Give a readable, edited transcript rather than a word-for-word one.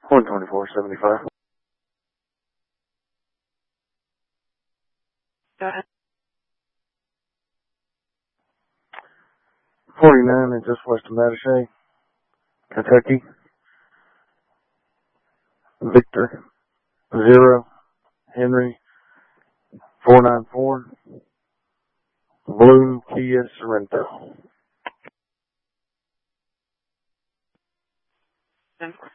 124.75. Go ahead. 49 and just west of Mattachey, Kentucky. Victor 0 Henry 494 Blue Kia Sorento. Then